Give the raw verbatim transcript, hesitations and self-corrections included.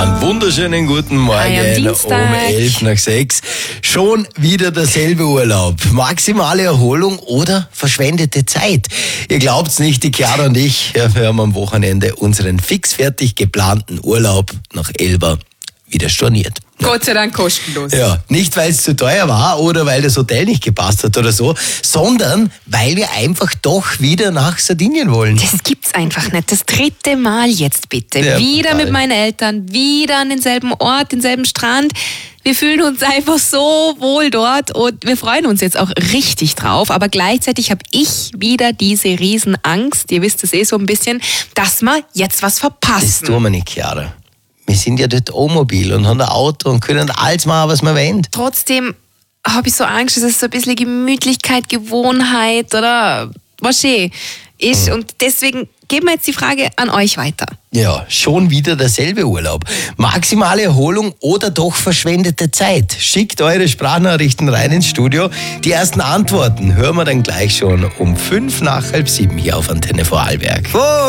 Einen wunderschönen guten Morgen Hi, am Dienstag. um elf nach sechs. Schon wieder derselbe Urlaub. Maximale Erholung oder verschwendete Zeit. Ihr glaubt's nicht, die Chiara und ich, ja, wir haben am Wochenende unseren fixfertig geplanten Urlaub nach Elba wieder storniert. Gott sei Dank kostenlos. Ja, nicht weil es zu teuer war oder weil das Hotel nicht gepasst hat oder so, sondern weil wir einfach doch wieder nach Sardinien wollen. Das gibt's einfach nicht. Das dritte Mal jetzt bitte. Ja, wieder total. mit meinen Eltern, wieder an denselben Ort, denselben Strand. Wir fühlen uns einfach so wohl dort und wir freuen uns jetzt auch richtig drauf. Aber gleichzeitig habe ich wieder diese Riesenangst, ihr wisst es eh so ein bisschen, dass wir jetzt was Das verpassen. tun wir nicht, Chiara. Wir sind ja dort O-Mobil und haben ein Auto und können alles machen, was wir wollen. Trotzdem habe ich so Angst, dass es so ein bisschen Gemütlichkeit, Gewohnheit oder was eh ist. Und deswegen geben wir jetzt die Frage an euch weiter. Ja, schon wieder derselbe Urlaub. Maximale Erholung oder doch verschwendete Zeit? Schickt eure Sprachnachrichten rein ins Studio. Die ersten Antworten hören wir dann gleich schon um fünf nach halb sieben hier auf Antenne Vorarlberg.